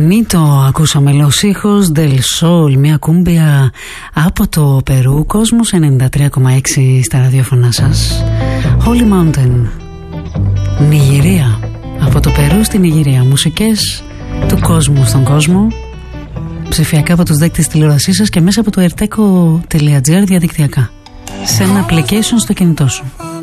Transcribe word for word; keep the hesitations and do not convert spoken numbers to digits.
Bonito, ακούσαμε Los Hijos del Sol, μια κούμπια από το Περού, Κόσμος ενενήντα τρία κόμμα έξι στα ραδιόφωνα σας. Holy Mountain, Νιγηρία, από το Περού στη Νιγηρία, μουσικές του κόσμου στον κόσμο, ψηφιακά από τους δέκτες τηλεόρασής σας και μέσα από το ερτέκο τελεία τζι άρ διαδικτυακά, σε ένα application στο κινητό σου.